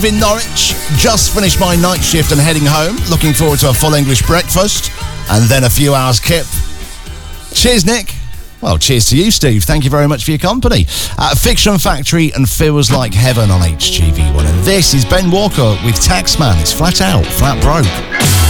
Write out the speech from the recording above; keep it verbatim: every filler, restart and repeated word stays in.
In Norwich, just finished my night shift and heading home. Looking forward to a full English breakfast and then a few hours kip. Cheers, Nick. Well, cheers to you, Steve. Thank you very much for your company. Uh, Fiction Factory and Feels Like Heaven on H G V one. And this is Ben Walker with Taxman. It's flat out, flat broke.